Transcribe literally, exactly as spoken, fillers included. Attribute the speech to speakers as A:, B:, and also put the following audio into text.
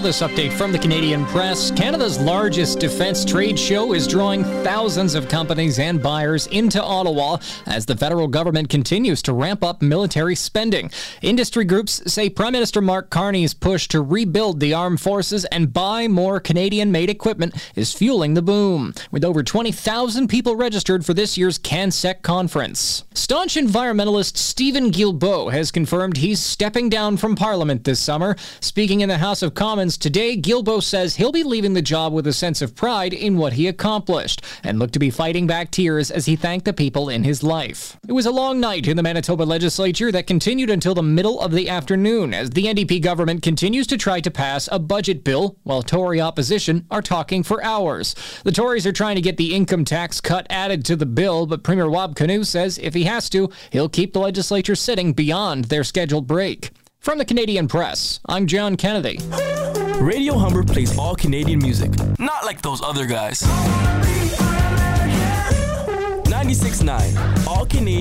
A: this update from the Canadian Press. Canada's largest defense trade show is drawing thousands of companies and buyers into Ottawa as the federal government continues to ramp up military spending. Industry groups say Prime Minister Mark Carney's push to rebuild the armed forces and buy more Canadian-made equipment is fueling the boom, with over twenty thousand people registered for this year's CanSec conference. Staunch environmentalist Stephen Guilbeault has confirmed he's stepping down from Parliament this summer. Speaking in the House of Commons today, Guilbeault says he'll be leaving the job with a sense of pride in what he accomplished and look to be fighting back tears as he thanked the people in his life. It was a long night in the Manitoba legislature that continued until the middle of the afternoon as the N D P government continues to try to pass a budget bill while Tory opposition are talking for hours. The Tories are trying to get the income tax cut added to the bill, but Premier Wab Kinew says if he has to, he'll keep the legislature sitting beyond their scheduled break. From the Canadian Press, I'm John Kennedy.
B: Radio Humber plays all Canadian music, not like those other guys. ninety-six point nine, all Canadian.